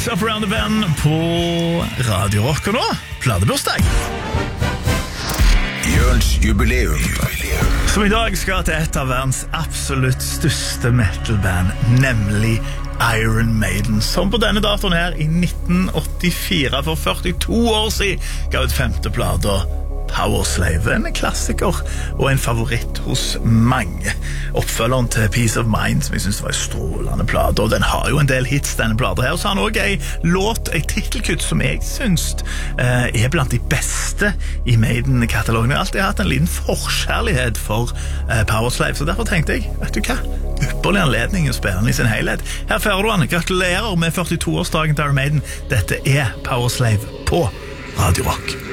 Up Around the Bend på Radio Rock. Og nå, pladebursdag. Jørns jubileum. Som i dag skal til et av verdens absolutt største metalband, nemlig Iron Maiden, som på denne datoen her i 1984, for 42 år siden, ga ut femte plata Powerslave, en klassiker og en favoritt hos mange. Oppfølgeren til Peace of Mind, som jeg synes var en strålende plate, og den har jo en del hits, denne plata her. Så har han også en låt, en titelkutt, som jeg synes er blant de beste i Maiden-katalogen. Jeg har alltid hatt en liten forkjærlighet for Powerslave, så derfor tenkte jeg, vet du hva? Ypperlig anledning å spille den i sin helhet. Her fører du han. Gratulerer med 42-årsdagen til Iron Maiden. Dette er Powerslave på Radio Rock.